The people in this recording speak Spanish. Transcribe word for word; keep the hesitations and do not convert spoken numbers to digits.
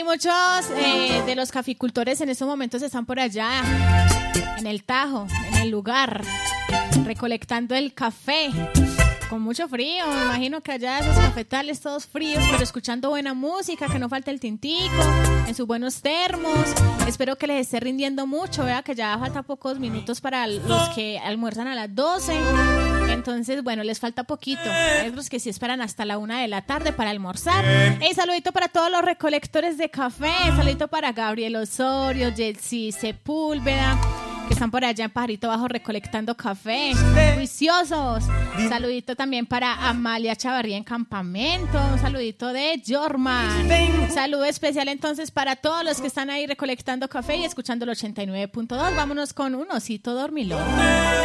Muchos eh, de los caficultores en estos momentos están por allá, en el Tajo, en el lugar, recolectando el café. Con mucho frío, me imagino que allá esos cafetales todos fríos, pero escuchando buena música, que no falte el tintico, en sus buenos termos. Espero que les esté rindiendo mucho, vea que ya falta pocos minutos para los que almuerzan a las doce. Entonces, bueno, les falta poquito. Hay otros que sí esperan hasta la una de la tarde para almorzar. Hey, saludito para todos los recolectores de café. Saludito para Gabriel Osorio, Jetsi Sepúlveda, que están por allá en Pajarito Bajo recolectando café. Juiciosos. Saludito también para Amalia Chavarría en Campamento. Un saludito de Jorman. Un saludo especial entonces para todos los que están ahí recolectando café y escuchando el ochenta y nueve punto dos. Vámonos con un osito dormilón.